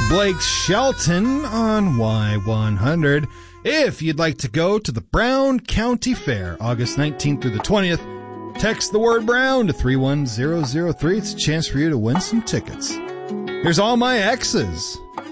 Blake Shelton on Y100. If you'd like to go to the Brown County Fair, August 19th through the 20th, text the word Brown to 31003. It's a chance for you to win some tickets. Here's All My Exes